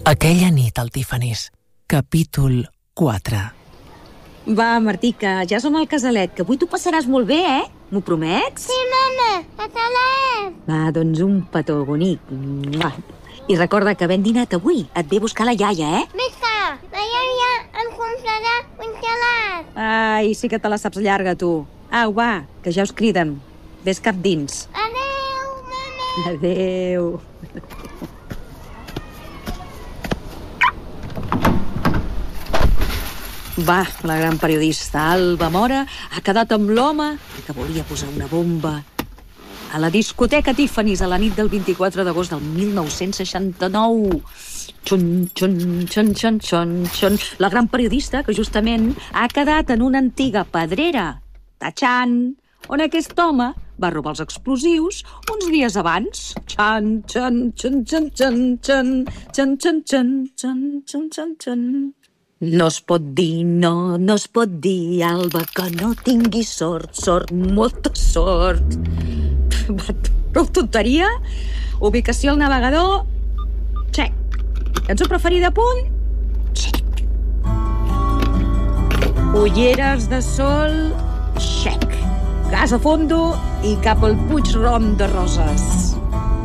Aquella nit al Tiffany's, capítol 4. Va, Martí, que ja som al casalet, que avui t'ho passaràs molt bé, eh? M'ho promets? Sí, mama, casalet! Va, doncs un petó bonic. Mua. I recorda que ben dinat avui. Et ve a buscar la iaia, eh? Mica, la iaia em comprarà un gelat. Ai, sí que te la saps llarga, tu. Au, va, que ja us criden. Ves cap dins. Adéu, mama! Adéu. Va, la gran periodista Alba Mora ha quedat amb l'home que volia posar una bomba a la discoteca Tiffany's a la nit del 24 d'agost del 1969. Xun, xun, xun, xun, xun, xun. La gran periodista que justament ha quedat en una antiga pedrera, Tachan, on aquest home va robar els explosius uns dies abans. Xan, xan, xan, xan, xan, xan, xan, xan, xan, xan, xan, xan, xan. No es pot dir, no es pot dir, Alba, que no tinguis sort, molta sort. Prou tonteria. Ubicació al navegador, check. Cançó preferida, punt, check. Ulleres de sol, check. Gas a fondo i cap al Puig Rom de Roses.